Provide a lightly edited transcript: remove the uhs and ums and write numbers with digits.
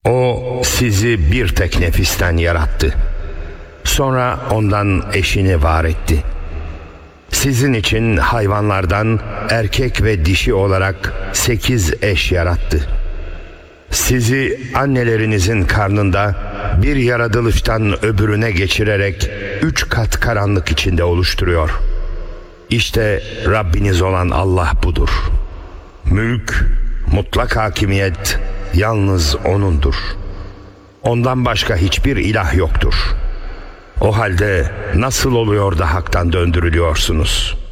O sizi bir tek nefisten yarattı. Sonra ondan eşini var etti. Sizin için hayvanlardan erkek ve dişi olarak 8 eş yarattı. Sizi annelerinizin karnında bir yaratılıştan öbürüne geçirerek 3 kat karanlık içinde oluşturuyor. İşte Rabbiniz olan Allah budur. Mülk, mutlak hakimiyet yalnız O'nundur. Ondan başka hiçbir ilah yoktur. O halde nasıl oluyor da haktan döndürülüyorsunuz?